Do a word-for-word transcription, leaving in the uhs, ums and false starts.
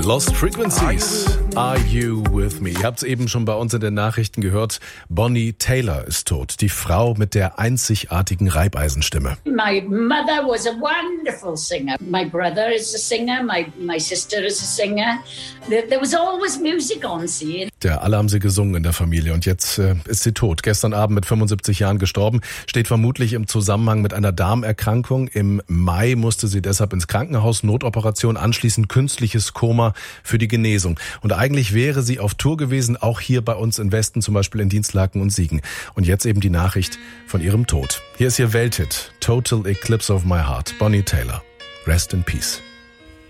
Lost Frequencies, Are You With Me? Ihr habt es eben schon bei uns in den Nachrichten gehört. Bonnie Tyler ist tot, die Frau mit der einzigartigen Reibeisenstimme. My mother was a wonderful singer. My brother is a singer. My, my sister is a singer. There, there was always music on scene. Der alle haben sie gesungen in der Familie und jetzt äh, ist sie tot. Gestern Abend mit fünfundsiebzig Jahren gestorben. Steht vermutlich im Zusammenhang mit einer Darmerkrankung. Im Mai musste sie deshalb ins Krankenhaus, Notoperation, anschließend künstliches Koma für die Genesung. Und eigentlich wäre sie auf Tour gewesen, auch hier bei uns im Westen, zum Beispiel in Dienstlaken und Siegen. Und jetzt eben die Nachricht von ihrem Tod. Hier ist ihr Welthit, Total Eclipse of My Heart, Bonnie Tyler. Rest in Peace.